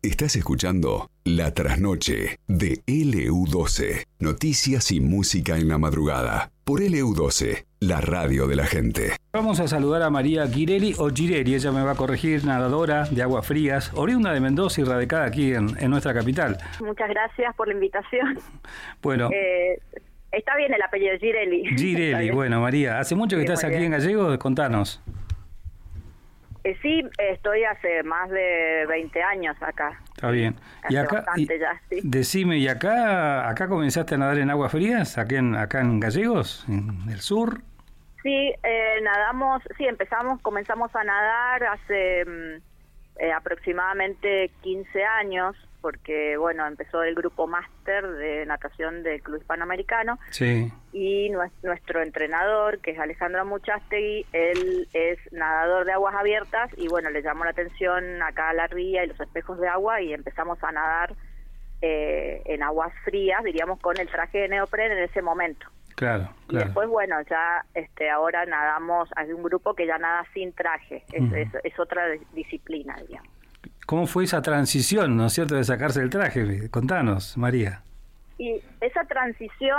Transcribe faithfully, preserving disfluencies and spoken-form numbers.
Estás escuchando La Trasnoche de L U doce. Noticias y música en la madrugada. Por L U doce, la radio de la gente. Vamos a saludar a María Girelli, o Girelli, ella me va a corregir, nadadora de aguas frías, oriunda de Mendoza y radicada aquí en, en nuestra capital. Muchas gracias por la invitación. Bueno. Eh, está bien el apellido, Girelli. Girelli, bueno, María, ¿hace mucho que sí, estás aquí bien. en Gallegos? Contanos. Eh, sí, estoy hace más de veinte años acá. Está bien. Hace y acá, bastante y, ya, sí. Decime, ¿y acá acá comenzaste a nadar en aguas frías? ¿Acá en, acá en Gallegos? ¿En el sur? Sí, eh, nadamos, sí, empezamos, comenzamos a nadar hace eh, aproximadamente quince años, porque, bueno, empezó el grupo máster de natación del Club Hispanoamericano. Sí. Y nuestro entrenador, que es Alejandro Muchastegui, él es nadador de aguas abiertas y, bueno, le llamó la atención acá a la ría y los espejos de agua y empezamos a nadar eh, en aguas frías, diríamos, con el traje de neopren en ese momento. Claro, claro. Y después, bueno, ya este ahora nadamos, hay un grupo que ya nada sin traje, es, uh-huh. es, es otra disciplina, digamos. ¿Cómo fue esa transición, no es cierto, de sacarse el traje? Contanos, María. Y esa transición